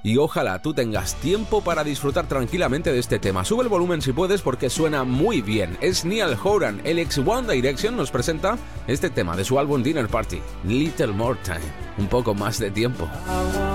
y ojalá tú tengas tiempo para disfrutar tranquilamente de este tema. Sube el volumen si puedes porque suena muy bien. Es Niall Horan, el ex One Direction, nos presenta este tema de su álbum Dinner Party, Little More Time, un poco más de tiempo.